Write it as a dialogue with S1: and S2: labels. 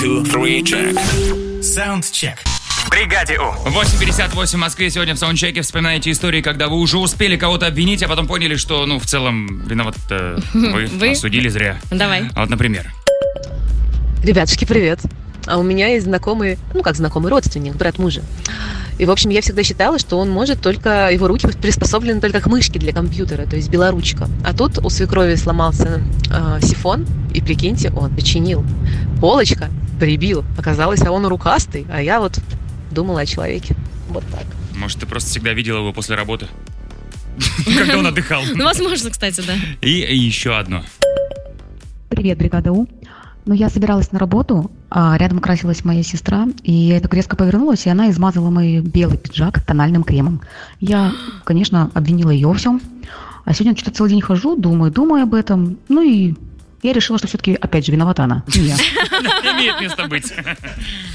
S1: 2, 3, check.
S2: Саундчек. В бригаде У.
S3: 8:58 в Москве. Сегодня в саундчеке вспоминаете истории, когда вы уже успели кого-то обвинить, а потом поняли, что, в целом, виноват вы осудили зря.
S4: Давай.
S3: Вот, например.
S5: Ребятушки, привет. А у меня есть знакомый, родственник, брат мужа. И, в общем, я всегда считала, что он может только, его руки приспособлены только к мышке для компьютера, то есть белоручка. А тут у свекрови сломался сифон, и, прикиньте, он починил. Полочка прибил. Оказалось, он рукастый, а я вот думала о человеке. Вот так.
S3: Может, ты просто всегда видела его после работы? Когда он отдыхал.
S4: Возможно, кстати, да.
S3: И еще одно.
S6: Привет, бригада У. Я собиралась на работу, а рядом красилась моя сестра, и я так резко повернулась, и она измазала мой белый пиджак тональным кремом. Я, конечно, обвинила ее во всем, а сегодня что-то целый день хожу, думаю об этом, и я решила, что все-таки, опять же, виновата она, не я.
S3: Имеет место быть.